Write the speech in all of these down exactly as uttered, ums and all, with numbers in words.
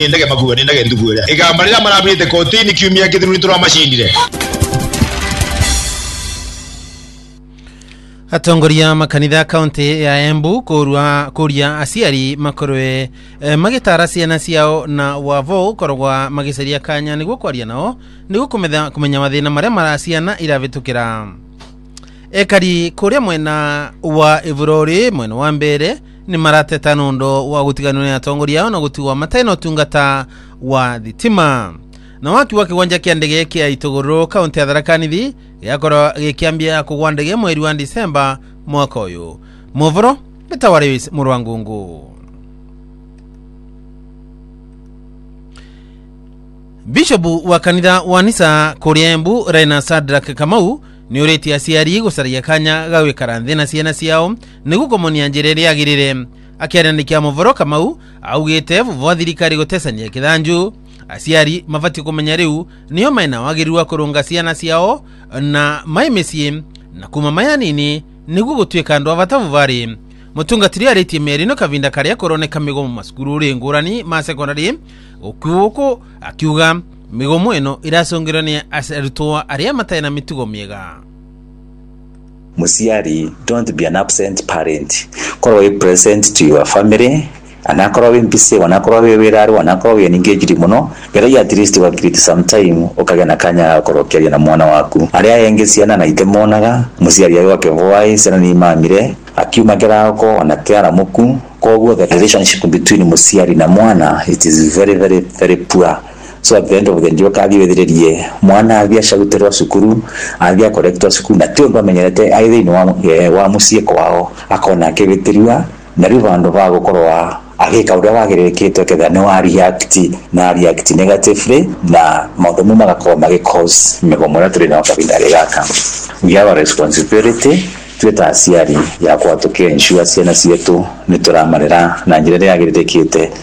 ndege makuwa ni ndege nduguya ikambarira marabite kotini kiumia kithiru nitura macindire. Atongoria makanitha kaunti ya Embu kurwa kuria aciari makorwe e, magitara ciana ciao na wavo korwa magiceria kanya niguo kwaria nao niguo kumenya mathina maria maraciana iravitukira. Ekari kuria mwena wa Ivurori mwena wa mbere ni marateta nondo wa gutiganwa na atongoria na gutiwa mateno tungata wa thitima. Na waki wa kiwanja kia ndege kia Itogoro kaunti ya Tharaka Nithi yakora gikiambia kugwa ndege mweri wa Disemba mwaka uyu. Movoro betawari Murwangungu. Bishop wa kanitha wa Nisa kuria Embu Raina Sadrak Kamau ni ureti aciari gucaria kanya gawe karanthina ciana ciao niguo kumonia njirere yagirire. Akiarandikia Movoro Kamau augite vuva thirikari gutesania kithanju aciari mavati kumenya riu niyo maina wagirwa kurunga ciana ciao na maimecie na kuma maya nini niguo gutwika andu avatavu vari. Mutungatiri ariti meri no kavinda karia koroneka migomo masukuru ri ngurani ma secondary ukuko akiuga migomo eno iracongirwo ni arutwo aria matena mitugo miega. Musiari, don't be an absent parent. Korwa present to your family. Anakora we mpise wanakora we werari wanakora we engaged muno gera at least wa create some time ukagana kanya korokeria na mwana waku aria yengesiana na itemonaga musiari yawe wake voice na ni mamire akiuma gerako wanakera muku koguo the relationship between musiari na mwana it is very very very poor. So at the end of the day kagi wethirerie mwana abia shaguterwa sukuru abia correctwa sukuru na tio bamenyerete aithe no wa, wa musie kwao akona kegeteriwa na rivando va gukorwa agika uria wagiririkitwe ketha ni wa react na react negatively na maundu mu magakorwo magi cause migomo ria turi nayo kabinda gaka. We have a responsibility tweta aciari ya kwatukia ensure ciana cietu ni turamarira na njira ria yagiririkite.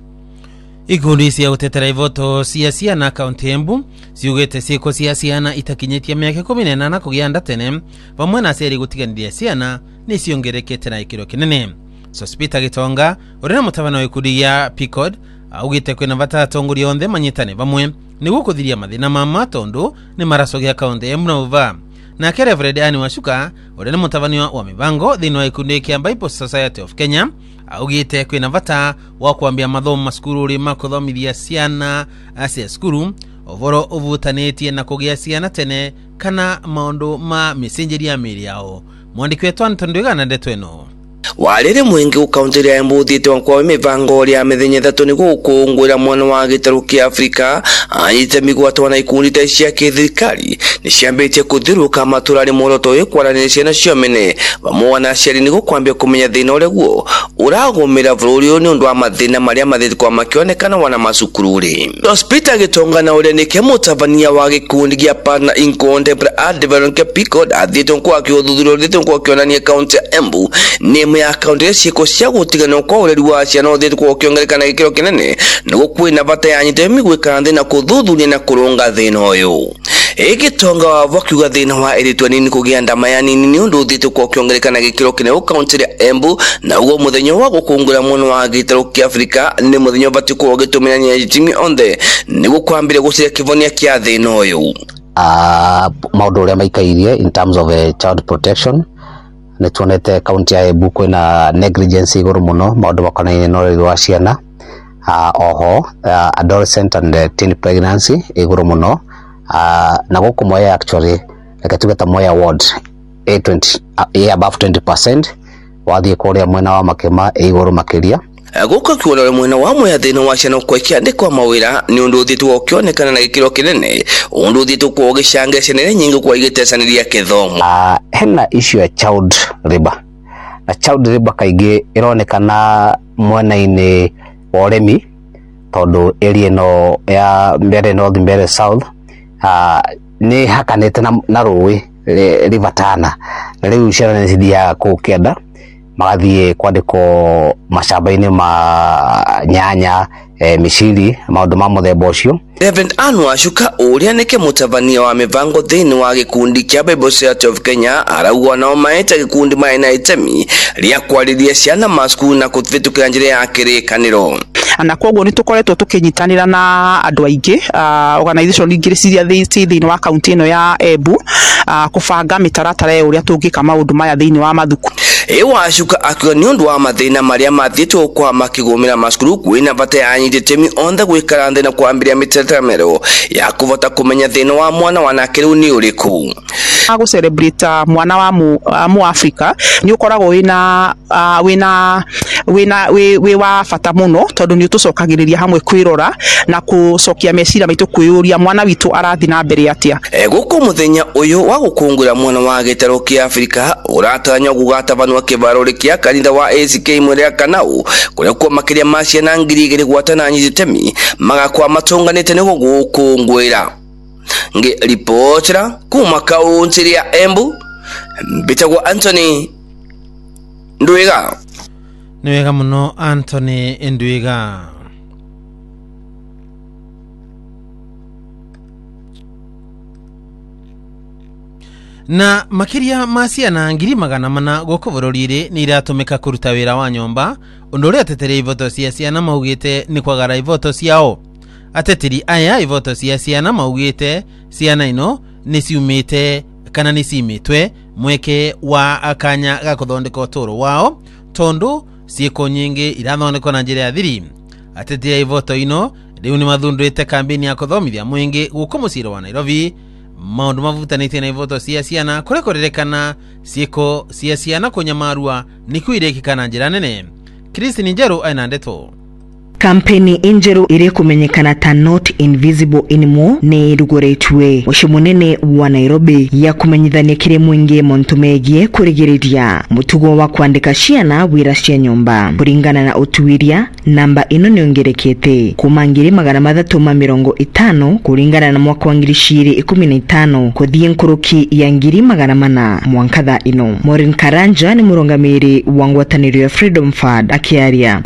Ikundi cia gutetera ivoto cia ciana kaunti Embu ciugite ciiko cia ciana itakinyitia miaka kumi na inana kugia nda tene vamwe na aciari gutiganiria ciana ni ciongerekete na ikiro kinene. Sospita Gitonga urena mutavana wa ikundi ya P C O D augite kwina vata atongoria onthe manyitane vamwe niguo kuthiria mathina ma matondu ni maracogia kaunti Embu na uva. Na Reverend Anne Wacuka urena mutavani wa mivango thini wa ikundi kia Bible Society of Kenya augite kwina vata wa kuambia mathomo masukuru ri makuthomithia ciana acia skuru ovoro uvutanitie na kugia ciana tene kana maundu ma misinjeri ya miri yao. Mwandiki wetu Antonio na ndeto eno warire mwingi ukaunti ya Embu thite kwa mivango ria mithenya thatu ni gukungwira mwana wa gitaru kia Afrika anyite migwato na ikundi ta cia kithirikari ni ciambitie kuthiruka maturari muroto ye kwaranira ciana cio mene vamwe na aciari ni gukwambia kumenya thina uria guo uragumira vururi ni undu wa mathina maria mathiti kwa makionekana wana masukuru ri. Hospital Gitonga na uria ni ke mutavania wa gikundi gia Partner in Contemporary Development kia P C O D athite kwa kiuthuthurio thite kwa kionania kaunti ya Embu ni ya kaunti ya ciiko cia gutigana kwa ureri wa ciana othete kwa kiongerekana gikiro kinene niguo kwina vata yanyite migwika thina kuthuthuria na kurunga thina uyu. Gitonga wa vakiuga thina wa eritwa nini kugia ndama ya nini ni undu uthite kwa kiongerekana gikiro kinene kaunti ya Embu na ugo muthenya wa gukungura mwana wa gitaru kia Afrika ni muthenya vati kwa gitumenya jimi onthe niguo kwambire guciria kivonia kia thina uyu. Ah maundu uria maikairie in terms of uh, child protection netuonete kaunti ya Embu kwina negligence iguru muno maundu makanaine no ri wa ciana uh, oho uh, adolescent and uh, teen pregnancy iguru muno uh, na guku moya actually like tugeta moya ward A twenty uh, above twenty percent wathie kuria mwena wa makema iguru makiria guka kiona mwena wa mwe thina wa ciana kwa kiandikwa mawira ni undu thitu okionekana na gikiro kinene undu thitu kwa gicanga cenere nyingi kwa igitesaniria kithomo. Uh, hena issue ya child labor na child labor kaigi ironekana mwena-ini wa urimi tondu area no ya mbere north mbere south uh, ni hakanite na, na ruwi river Tana na riu ciana nicidia kukienda magathie kwandiko mashamba-ini ma nyanya e, miciri maundu ma muthemba ucio. Reverend Anne Wacuka uria nike mutavania wa mivango thini wa gikundi kia Bible Society of Kenya arauga nao maeta gikundi maina itemi ria kwariria ciana masukuru na kuthitukira njira ya kirikaniro. na koguo ni tukoretwo tukinyitanira na andu aingi uh, organization ingiri ciria thiini wa county ino ya Embu uh, kubanga mitaratara ya uria tungika maundu maya thiini wa mathuku. Ewacuka akiuga ni undu wa mathina maria mathietwo kwa makigumira macukuru kwina bata ya anyititemi onthe gwikara nthi na kwambiria mitatamero ya kuvota kumenya thina wa mwana wanake riu ni uriku. Go celebrate uh, mwana wa mu, uh, mu Africa ni ukoragwo wina uh, wina wina we, we wa fata muno tondu ni utucokagiriria hamwe kwirora na kucokia mecira maitu kwiyuria mwana witu arathi na mbere atia. E guku muthenya uyu wa gukungura mwana wa gitaro kia Africa uratanya gugatabanwa kibarori kia kanitha wa A C K Mwere Kanau kuria kwa makiria ma ciana ngiri igiri gwatana anyititemi magakwa matunganite ni gukungwira. Nge reportera kuma kaunti ya Embu Bitagwa Anthony Ndwiga. Niwega muno Anthony Ndwiga. Na makiria ma ciana ngiri magana mana goko burorire ni iratumika kuruta wira wa nyomba undu uria ateteri ivoto cia ciana maugite ni kwagara ivoto ciao. Ateteri aya ivoto cia ciana maugite ciana ino ni ciumite kana ni cimitwe mweke wa akanya ga kuthondeka uturo wao tondu ciiko nyingi irathondekwo na njira ya thiri. Ateteri ivoto ino riu ni mathundurite kambini ya kuthomithia mwingi guku muciro wa Nairobi maundu mavutanite na ivoto cia ciana kuria kurerekana ciiko cia ciana kunyamarua ni kuirekikana njira nene. Christine Njeru aina ndeto. Kampeni injeru iri kumenyekana ta Not Invisible Anymore ni rugoretwe muci munene wa Nairobi ya kumenyithania kire mwingi montu megie kurigiriria mutugo wa kwandika ciana wira cia nyomba. Kuringana na utuiria namba ino niongerekete kuma ngiri magana mathatu ma mirongo itano kuringana na mwaka wa ngiri ciri ikumi na itano kuthie nkuruki ya ngiri magana mana mwankatha ino. Maureen Karanja ni murongamiri wa ngwataniro ya Freedom Fund akiaria.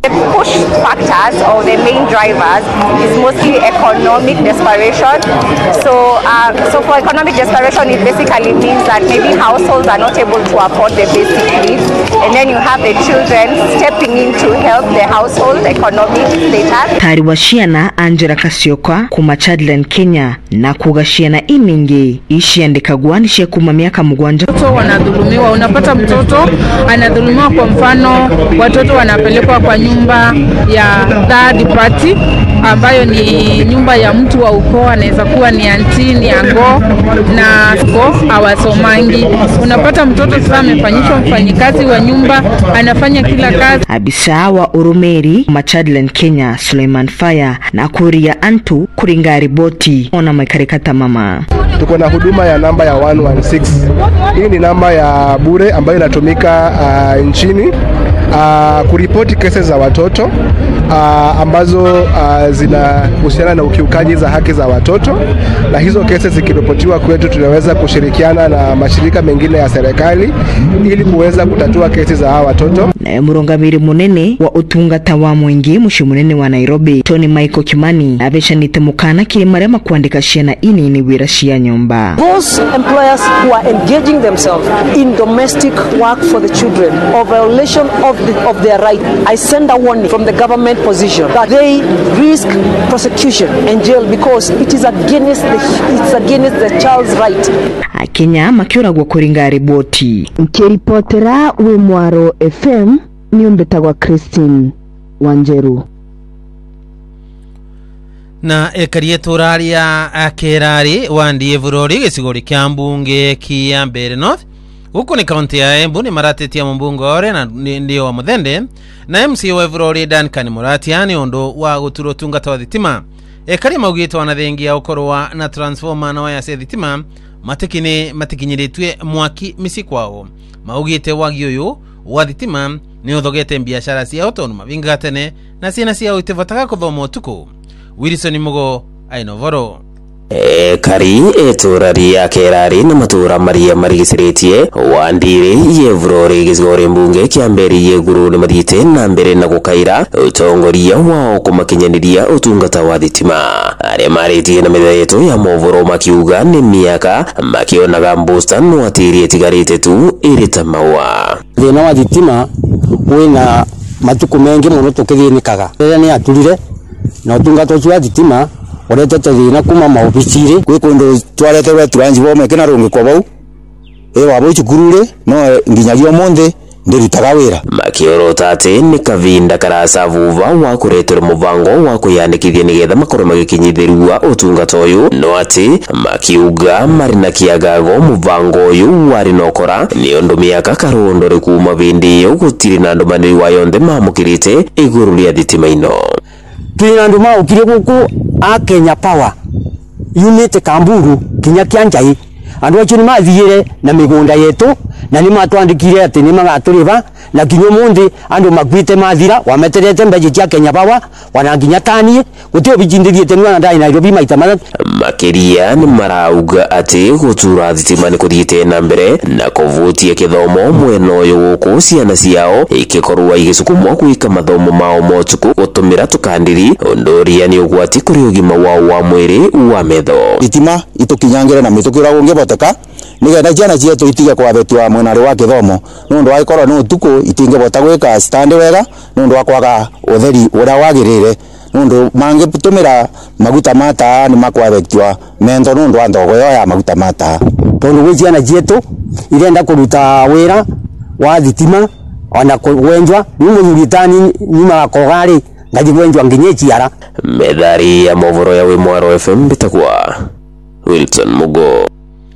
Or the main drivers is mostly economic desperation. So, uh, so for economic desperation, it basically means that maybe households are not able to afford the basic needs, and then you have the children stepping in to help the household economic status. Tari wa ciana Angela Kasioka kuma Chadland Kenya na kuga ciana iningi ishiandikagwa ni cia kuma miaka mugwanja. Watoto wanadhulumiwa, unapata mtoto anadhulumiwa, kwa mfano watoto wanapelekwa kwa nyumba ya third party ambayo ni nyumba ya mtu wa ukoo, anaweza kuwa ni auntie, ni ango na tuko hawasomangi. Unapata mtoto sasa amefanyishwa mfanyikazi wa nyumba, anafanya kila kazi. Abisa wa Urumeri Machadland Kenya Suleiman Faya na kuria antu kuringa riboti ona maikarikata mama. Tuko na huduma ya namba ya one one six. Hii ni namba ya bure ambayo inatumika uh, nchini uh, kuripoti kesi za watoto uh, ambazo uh, zinahusiana na ukiukaji za haki za watoto, na hizo kesi zikiripotiwa kwetu tunaweza kushirikiana na mashirika mengine ya serikali ili kuweza kutatua kesi za hawa watoto. Na murongamiri munene wa utungata wa mwingi muci munene wa Nairobi Tony Michael Kimani abeshanite mukana kiri marema kuandika ciana ini ni wira cia nyomba. Those employers who are engaging themselves in domestic work for the children or violation of the, of their right, I send a warning from the government position that they risk prosecution and jail because it is against the, it's against the child's right. Kenya makiuragwo kuringa riboti. Nkiripotera we Mwaro F M ni umbetagwa Christine Wanjeru. Na ekarie turaria akerari wandie vurori gicigori kya mbunge kia Mbeere North huko ni kaunti ya Embu ni maratetia mbunge ore na ndio wa Muthende na M C wa vurori Duncan Muratiani ondo wa guturo tungata wa thitima. Ekari maugite wanathengia ukorwa na transformer na waya cia thitima matikini matikinyiritwe mwaki misi kwao. Maugite wagioyo wa thitima ni uthogete biashara cia otono mavinga tene na ciana cia itevataga kuthoma utuku. Wilson Mugo ainovoro. E kari eturari ya kerari na matura maria marigisiretie wandire ye vurori gizgore mbunge kia Mbeere ye guru ni marite na mbere na gukaira utongoria wao kumakinyaniria utungata wa thitima. Are mariti na medheto ya movoro makiuga ni miaka makionaga mbusta no atiri etigarite tu irita mawa. Thina wa thitima wina matuko mengi muno tukithinikaga rĩrĩa nĩ aturire na ũtungata ũcio wa thitima ũretete thĩna kuma maobiciri gwĩ kũndũ twareterwo transformer kĩna rũngĩ kwa bau ĩ wabo cukuru-rĩ no nginyagia ũmũthĩ ndirutaga wĩra makiorota atĩ nĩ kavinda karacavuva wa kũretera mũbango wa kwĩyandĩkithia nĩgetha makorwo magĩkinyithĩrua ũtungata ũyũ no atĩ makiuga marĩ na kĩagago mũbango ũyũ warĩ na ũkora nĩ ũndũ mĩaka karondore kuma vĩndĩ ĩyo gũtirĩ na ndũmanĩrĩri wa yonthe mamũkĩrĩte igũrũ rĩa thitima ino tũrĩ na andũ maũkire gũkũ a Kenya Power unit Kamburu kinya Kĩanjai andũ acio nĩ mathiĩre na mĩgũnda yetũ na nĩ matwandĩkire atĩ nĩ magatũrĩva na kinya mũndĩ andũ makuĩte mathira wameterete mbeca cia Kenya Power wana nginya tanie gũtirĩ bijindĩriĩte nĩ ndai Nairobi maita matatũ makĩria nĩ marauga atĩ gũtura thitima nĩ kũthiĩte na mbere na kũvutia gĩthomo mwena ũyũ gũkũ ciana ciao igĩkorwo igĩcukumwo gwĩka mathomo mao motuku gũtũmĩra tũkandiri ũndũ ũrĩa nĩ ũgwati kũrĩ ũgima wao wa mwĩrĩ wa metho thitima itũkinyangĩre na mĩtũkĩra ũngĩboteka nĩgetha ciana cietũ itige kwabetwa mwenarĩ wa gĩthomo nĩ ũndũ wa gĩkorwo nĩ ũtukũ itingĩbota gwĩka stand wega nĩ ũndũ wa kwaga ũtheri ũrĩa wagĩrĩire nĩ ũndũ mangĩtũmĩra maguta ma taa nĩ makwabetwa mento nĩ ũndũ wa ndogo ĩyo ya maguta ma taa tondũ gwĩ ciana cietũ irenda kũruta wĩra wa thitima ona kwenjwa nĩ mũthuri tani nyuma kogarĩ ngathi kwenjwa nginya ciara methari ya movoro ya Wimwaro F M bitagwa Wilson Mugo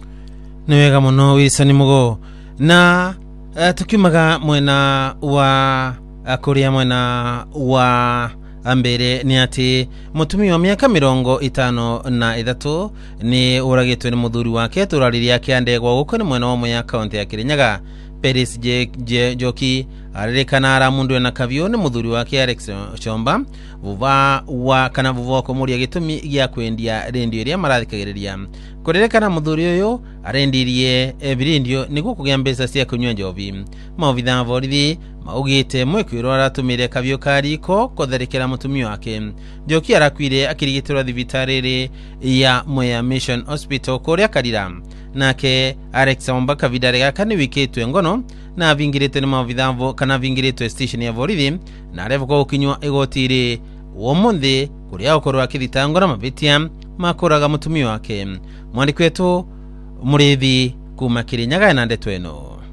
nĩ wega mũno Wilson Mugo na uh, tukiumaga mwena wa uh, kũrĩa mwena wa ambere nĩ atĩ mũtumia wa mĩaka mĩrongo ĩtano na ĩthatũ nĩ ũragĩtwo nĩ mũthuri wake tũrarĩria kĩandegwa gũkũ nĩ mwena ũmwe ya kaunti ya Kirinyaga Peris Njoki arĩrĩkana aramundwe na kavio nĩ mũthuri wake Alex Chomba vuva wa kana vuva wa kũmũria gĩtũmi gĩa kwendia rendio iria marathikagĩrĩria kũrĩrĩkana mũthuri ũyũ arendirie ebirindio nĩguo kũgĩa mbeca cia kũnyua njovi maobitha borithi maugĩte mwĩkwĩrwo aratũmĩre kavio kariko kũtharĩkĩra mũtumia wake Njoki arakuire akĩrigitĩrwo thibitarĩ ya Mwea Mission Hospital kũrĩa Karira nake Alex Chomba kavidare gaka nĩ wikĩtwe ngono na vingirĩtwe nĩ maobitha kana vingirĩtwe station ya borithi na arevuka gũkinywa igoti-rĩ ũmũthĩ kũrĩa gũkorwo akĩthitangwo na mavitia makũraga mũtumia wake mwandĩki wetu Mũrĩithi kuma Kirinyaga na ndeto ĩno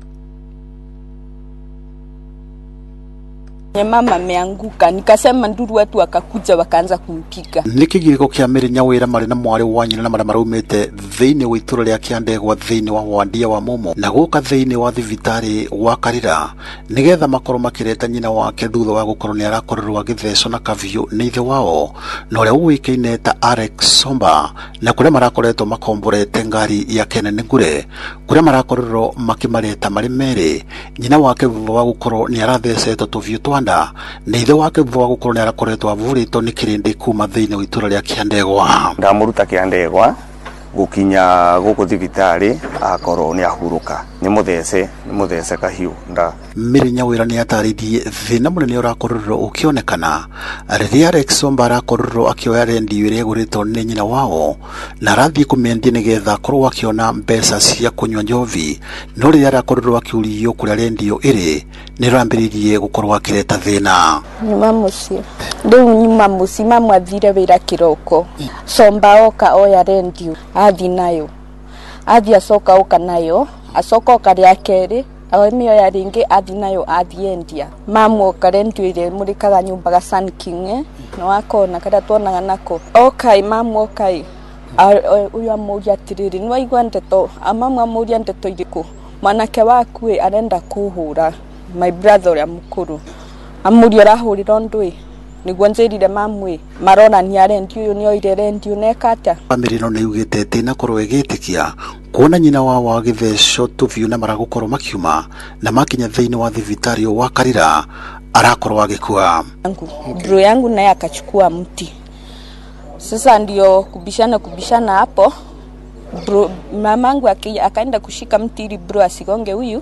mama ameanguka nikasema nduru watu wakakuja wakaanza kumpiga niki giko kia Mirinya wira mari na mwari wa nyina na mara marumite thiini wa itũra rĩa Kĩandegwa thiini wa Wandia wa Momo na gũka thiini wa thibitari wa Karira nigetha makorwo makireta nyina wake thutha wa gũkorwo nĩ arakorerwo agĩthecwo na kavio nĩ ithe wao na ũrĩa ũĩkaine ta Alex Chomba na kũrĩa marakoretwo makomborete ngari ya Kenene Ngure kũrĩa marakorerwo makimareta marĩ merĩ nyina wake thutha wa gũkorwo nĩ arathecetwo tũvio twa nĩ ithe wake thutha wa gũkorwo nĩ arakoretwo avurĩtwo nĩ kĩrĩndĩ kuma thĩinĩ wa itũra rĩa Kĩandegwa ndamuruta Kĩandegwa gukinya guku thibitari akorwo nĩ ahurũka nĩ muthece nĩ muthece kahiũ nda Mirinya wira nĩ ataririe thĩna mũnene ũrakorerwo ũkĩonekana rĩrĩa Alex Chomba arakorerwo akĩoya rendio ĩrĩa ĩgũrĩtwo nĩ nyina wao na arathiĩ kũmĩendia nĩgetha akorwo akĩona mbeca cia kũnyua njovi no rĩrĩa arakorerwo akĩũrio kũrĩa rendio ĩrĩ nĩ arambĩrĩirie gũkorwo akĩreta thĩna nyuma mũciĩ rĩu nyuma mũciĩ mamu athire wĩra kĩroko Chomba oka oya rendio athi nayo athi acoka oka nayo acoka oka rĩa kerĩ awemio ya ringi athi nayo athiendia mamu oka rendio ĩrĩa mũrikaga nyumba ga Sun King no akona kada tuonaga nako okay mamu okay uyu amuria atiriri no igwa ndeto amamu amuria ndeto irĩkũ mwanake waku arenda kuhura my brother ũrĩa mũkũrũ amuria arahũrĩra ndũĩ niguo njerire mamu maronania rendio uyu ni oire rendio nekata family no niugite tina korwo egitikia kuona nyina wa wa githesho tuvio na maragukorwo makiuma na makinya thiini wa thibitari wa Karira arakorwo agikua bro yangu naye akachukua mti sasa ndio kubishana kubishana hapo bro mamangu akaenda kushika mti ili bro asigonge huyu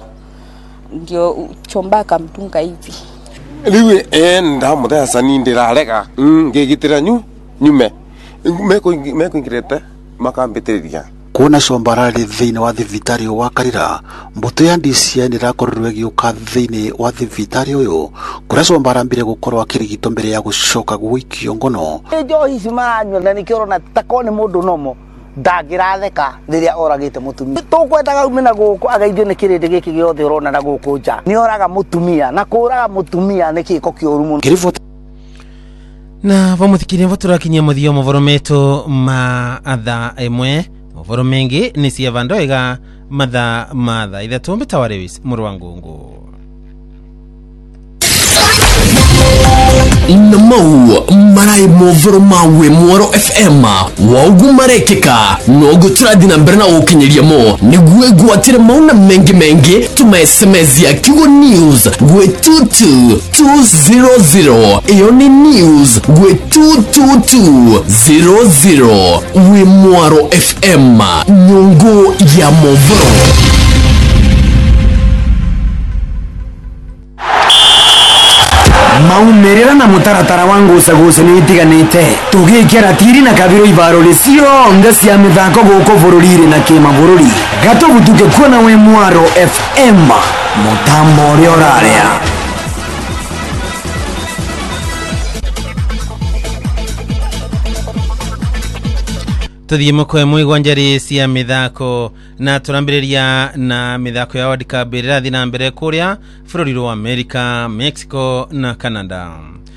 ndio Chomba akamtunga hivi liwe enda muthesa ni ndirarega ngigitira nyu nyume meko meko ngirete makambitiriria kuona sombarari thiini wa thibitari wa Karira mbuto ya D C I nirakorirwe giuka thiini wa thibitari uyu kuria sombarambire gukorwo akirigitwo mbere ya gucoka gwikio ngono. Njohi cimanywa na nikirona takone mundu nomo ndangiratheka riria oragite mutumia tukwendaga umena guku agaithio ni kirindi giki giothe urona na guku nja ni oraga mutumia na kuraga mutumia ni kiko kiuru muno. Na vamuthikiria vaturakinyia muthio muvoro metu ma atha emwe muvoro mengi ni cia vandoiga matha matha ithatu mbitawari wisi murwangungu Namau marai movoro mawe Mwaro F M waugu marekeka nogu turadi na mbere na ukinyeria mo niguwe guatire mauna mengi mengi tuma S M S ya Kigo News gwe two two two zero zero iyo ni news gwe two two two zero zero we Mwaro F M nyungu ya movoro. Maumerera na mutaratara wangu usagusa ni itiganite tugikira tiri na kabiro ibarori cionthe cia mithako guko bururire na kima bururi gato gutuke kuona we Mwaro F M mutambo uri oraria. tuthie mukwe mwigwanjari cia mithako na turambiriria na mithako ya World Cup irathi na mbere kuria bururi wa America, Mexico na Canada.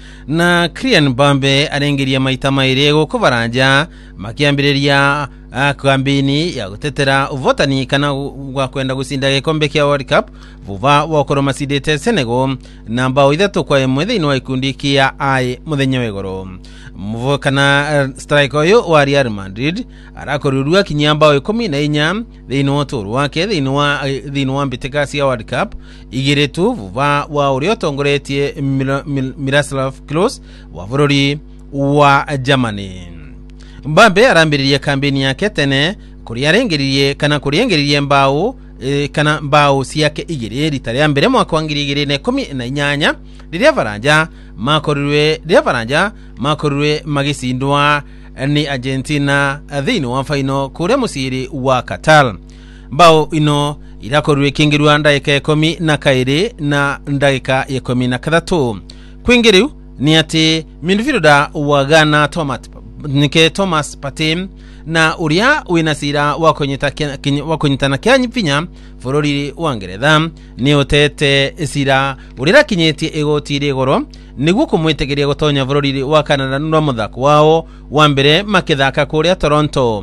Na Kylian Mbappe arengeria maita mairi guku baranja makiambiriria kambini ya gutetera uvotani kana gwa kwenda gucinda gikombe kia World Cup vuva wakoro macidite Senegal na mbao ithatu kwa imwe thiini wa ikundi kia ai muthenya wegoro. Muvo kana striker uyu wa Real Madrid arakorurua kinyamba ikumi na inya thiini wa turu wake thiini wa thiini wa mbitika cia World Cup igire tu vuva wa urio tongoretie Miroslav Klose wa bururi wa Germany. Mbappe arambiririe kampeni yake tene kuria rengeririe kana kuriengeririe mbao e, kana mbao ciake igiri rita ria mbere mwaka wa ngiri igiri na ikumi na inyanya riria baranja makorwe riria baranja makorwe magicindwa ni Argentina thiini wa final kuria musiri wa Qatar. Mbao ino irakorwe kingirwa ndagika ikumi na kairi na ndagika ikumi na kathatu. Kwingiriu ni ati midfielder wa Ghana Thomas Nike Thomas Partey na uria wina sira wakonyita wakonyitana kyanyipinya bururi wa Ngeretha ni utete sira urira kinyetie egotire goro niguo kumwitegeria gutonya bururi wa Canada no muthako wao wa mbere makithaka kuria Toronto.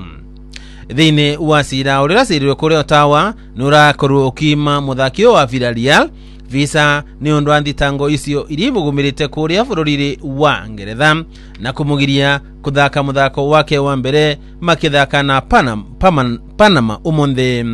Thiini wa sira urira sirirwe kuria Ottawa nurakorwo ukima muthakio wa Villarreal visa ni undu anthitango icio iribugumirite kuria bururi wa Ngeretha na kumugiria kuthaka muthako wake wa mbere makithaka na Panama, Panama, Panama umunthe.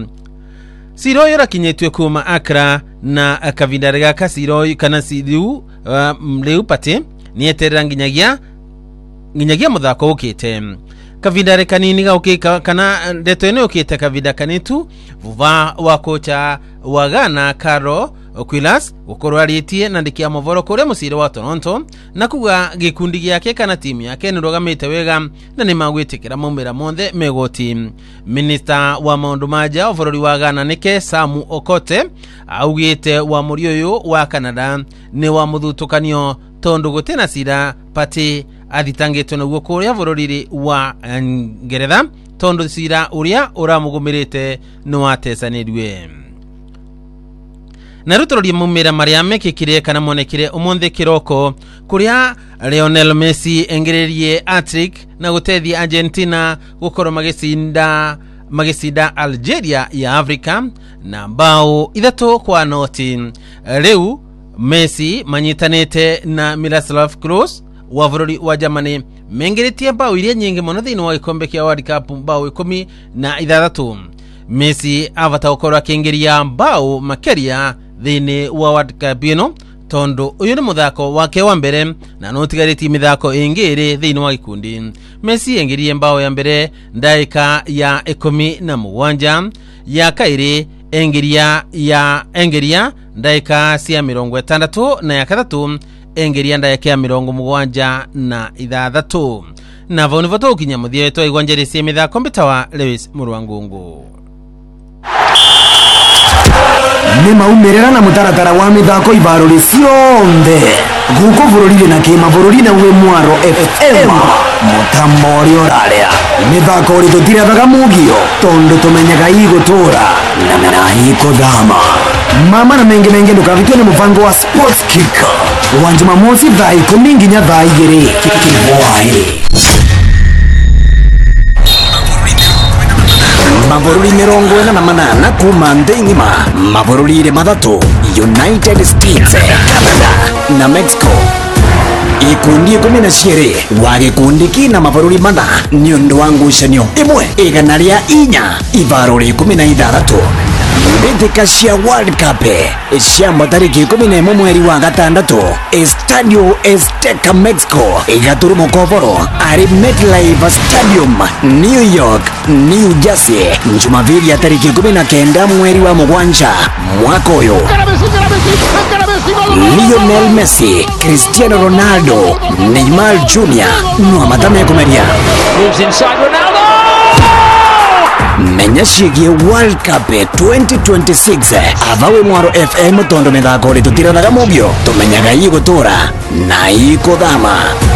Siro yora kinyetwe kuma Accra na kavinda gaka siro kana sidiu uh, Leu Partey ni eterera nginyagia nginyagia muthako ukite kavinda kanini gaukika kana ndeto ene ukite kavinda kanitu vuva wa kocha wa Ghana Karo Oquilas gukorwa ritie na ndikia movoro kuria musiri wa Toronto na kuga gikundi giake kana timu yake nirogamite wega na ni magwitikira maumira monthe megoti. Minister wa maundu maja ovorori wa Ghana Nike Samu Okote augite wa muri uyu wa Canada ni wa muthutukanio tondu gutena sira Partey athitangitwe na guo kuria vororiri wa Ngeretha tondu sira uria uramugumirite no atesanirwe. Na rutorori mumira maria mekikire kana monekire umunthe kiroko kuria Lionel Messi engererie hat-trick na gutethia Argentina gukoro magicinda magicinda Algeria ya Africa na mbao ithatu kwa noti. Riu Messi manyitanite na Miroslav Klose wa bururi wa Germany mengeretie mbao iria nyingi muno thiini wa gikombe kia World Cup mbao ikumi na ithathatu. Messi avata gukoro akingeria mbao makeria thiini wa World Cup ino tondu uyu ni muthako wake wa mbere na no tigariti mithako ingiri thiini wa gikundi. Messi engerie mbao ya mbere ndaika ya ikumi na mugwanja ya kairi engeria ya engeria ndaika cia mirongo itandatu na ya kathatu engeria ndayake ya mirongo mugwanja na ithathatu na vau nivo tukinya muthia wetu igwanjericie mithako mbitawa Lewis Murwangungu. Nĩ maumerera na mutaratara wa mithako ibarũri cionthe guko bururi na kima bururi na we Mwaro F M mutambo ũrĩa ũrarĩa mithako ũrĩ tũtirethaga mugio tondu tumenyaga igũtũra na na ikuthama mama na mengi mengi ndukavitio ni mpango wa Sports Kick wa Jumamosi thaa ikumi nginya thaa igĩrĩ kĩwai. Mabũrũri mirongo ĩna na manana kuma thĩ ng'ima mabũrũri mathatu United States, Canada na Mexico. Ikundi ikumi na cierĩ wa gĩkundi kĩna mabũrũri mana nĩ ũndũ wa ngucanio ĩmwe igana rĩa inya ibarũri ikumi na ithathatũ. Mbĩtĩka cia World Cup ciamba tarĩki ikumi na ĩmwe mweri wa gatandatũ Estadio Azteca Mexico igaturumo koboro arĩ MetLife Stadium New York New Jersey Jumapili ya tarĩki ikumi na kenda mweri wa mũgwanja mwaka ũyũ. Lionel Messi, Cristiano Ronaldo, Neymar Junior no amatame kumeria. Moves inside Ronaldo. Menya ciĩgiĩ World Cup twenty twenty-six avawe Mwaro F M tondo mithako ri tutirathaga mubio tumenyaga igũtũra na igũthama.